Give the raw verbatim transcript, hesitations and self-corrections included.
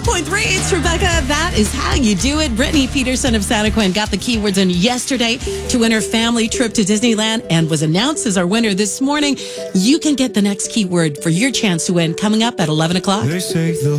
point three, it's Rebecca. That is how you do it. Brittany Peterson of Santa Quinn got the keywords in yesterday to win her family trip to Disneyland and was announced as our winner this morning. You can get the next keyword for your chance to win coming up at eleven o'clock. They say the